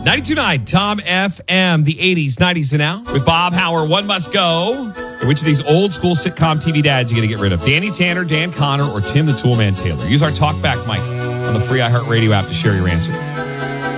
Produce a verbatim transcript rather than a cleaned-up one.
ninety-two point nine Tom F M, the eighties, nineties, and now. With Bob Hauer, One Must Go. Which of these old school sitcom T V dads you going to get rid of? Danny Tanner, Dan Connor, or Tim the Toolman Taylor? Use our Talkback mic on the free iHeartRadio app to share your answer.